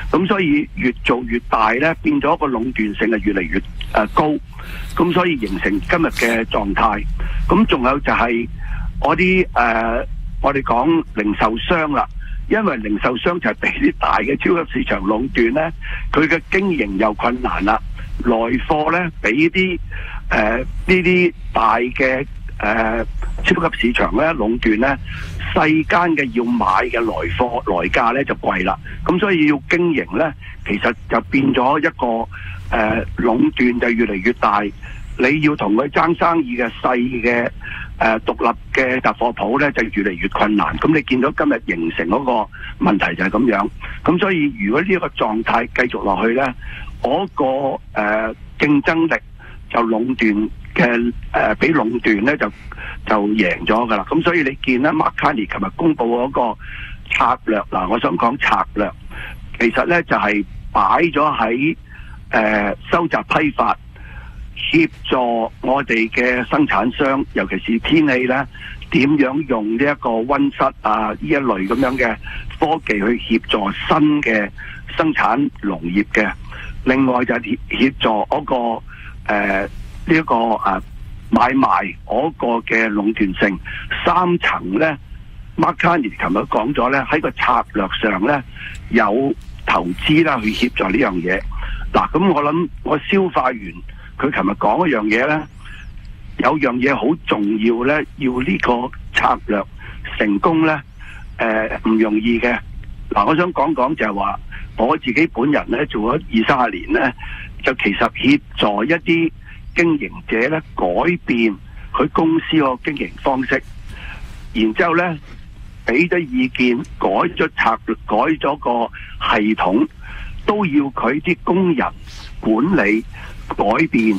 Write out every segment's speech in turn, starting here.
咁所以越做越大咧，變咗個壟斷性係越嚟越高，咁所以形成今日嘅狀態。咁仲有就係我哋講零售商啦，因為零售商就係俾啲大嘅超級市場壟斷咧，佢嘅經營又困難啦，來貨咧俾啲呢啲大嘅超級市場咧壟斷咧，細間嘅要買嘅來價咧就貴啦，咁所以要經營咧，其實就變咗一個壟斷就越嚟越大，你要同佢爭生意嘅細嘅獨立嘅雜貨鋪咧就越嚟越困難。咁你見到今日形成嗰個問題就係咁樣，咁所以如果呢一個狀態繼續落去咧，嗰個競爭力就壟斷嘅俾壟斷咧就贏咗噶啦。咁所以你見咧 Mark Carney 琴日公布嗰個策略嗱，我想講策略其實咧就係擺咗喺收集批發，協助我哋嘅生產商，尤其是天氣咧，點樣用呢一個溫室啊呢一類咁樣嘅科技去協助新嘅生產農業嘅。另外就係協助嗰個呢一個買賣嗰個嘅壟斷性三層咧。Mark Carney 琴日講咗咧，喺個策略上咧有投資啦，去協助呢樣嘢。嗱，咁我諗我消化完佢琴日講一樣嘢咧，有樣嘢好重要咧，要呢個策略成功咧，唔容易嘅。嗱，我想講講就係話，我自己本人咧做咗20-30年咧，就其實協助一啲經營者咧改變佢公司個經營方式，然之後咧俾咗意見，改咗策略，改咗個系統，都要佢啲工人管理改變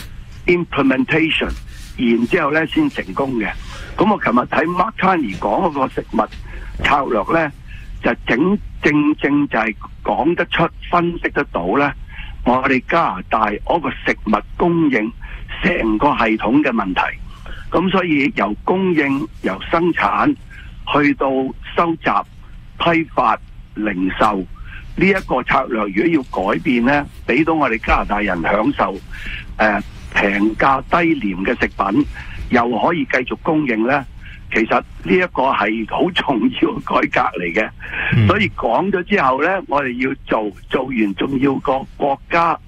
implementation， 然之後咧先成功嘅。咁我琴日睇 Mark Carney 講嗰個食物策略咧，就正就係講得出、分析得到咧，我哋加拿大嗰個食物供應成個系統嘅問題。咁所以由供應、由生產去到收集、批發、零售呢一個策略，如果要改變呢，俾到我哋加拿大人享受平價低廉嘅食品，又可以繼續供應呢，其實呢一個係好重要嘅改革嚟嘅。所以講咗之後呢，我哋要做完，仲要個國家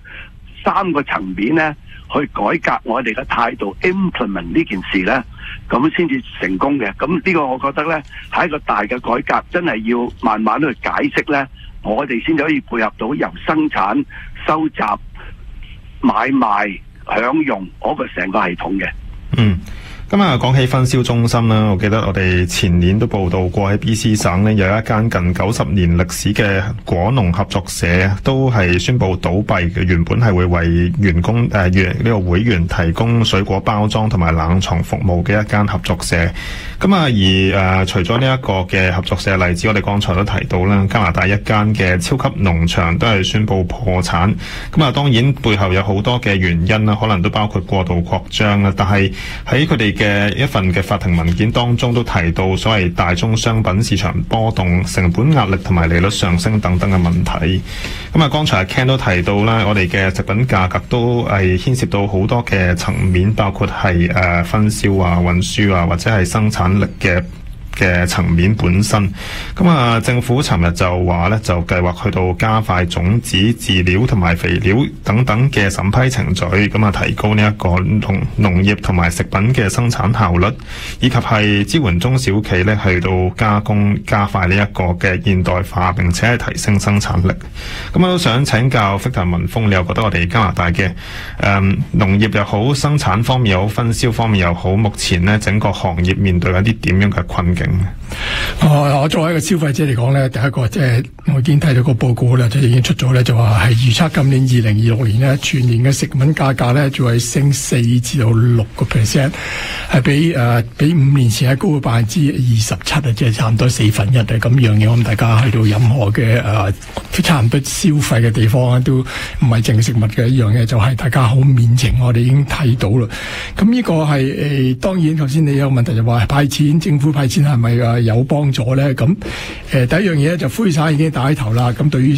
3個層面呢去改革我哋嘅態度 ，implement 呢件事呢，咁先至成功嘅。咁呢個我覺得呢係一個大嘅改革，真係要慢慢去解釋呢，我哋先至可以配合到由生產、收集、買賣、享用嗰個成個系統嘅。 今日講起分銷中心啦，我記得我哋前年都報道過喺 BC 省呢有一間近90年歷史嘅果農合作社都係宣布倒閉嘅。原本係會為員工呢個會員提供水果包裝同埋冷藏服務嘅一間合作社。咁而除咗呢一個嘅合作社例子，我哋剛才都提到啦，加拿大一間嘅超級農場都係宣布破產。咁當然背後有好多嘅原因啦，可能都包括過度擴張啦。但係喺佢哋嘅一份嘅法庭文件當中都提到所謂大宗商品市場波動、成本壓力同埋利率上升等等嘅問題。咁剛才 Ken 都提到啦，我哋嘅食品價格都係牽涉到好多嘅層面，包括係分銷啊、運輸啊，或者係生產力嘅層面本身。政府尋日就話咧，就計劃去到加快種子、飼料同埋肥料等等嘅審批程序，提高呢一個農業同埋食品嘅生產效率，以及係支援中小企咧去到加工加快呢一個嘅現代化，並且係提升生產力。我都想請教 Victor 文鋒，你又覺得我哋加拿大嘅農業又好、生產方面又好、分銷方面又好，目前呢整個行業面對一啲點樣嘅困境？ 我作為一個消費者嚟講咧，第一個即係我已經睇到個報告咧，就已經出咗咧，就話係預測今年2026年咧全年嘅食品價格咧，就係升4至到6%，係比5年前係高咗27%啊，即係差唔多1/4啊。咁樣嘢，我諗大家去到任何嘅差唔多消費嘅地方啊，都唔係淨係食物嘅一樣嘢，就係大家好面情，我哋已經睇到啦。咁呢個係當然頭先你有問題就話派錢，政府派錢係咪有幫助咧？咁第一樣嘢就灰晒已經打起頭啦。咁對於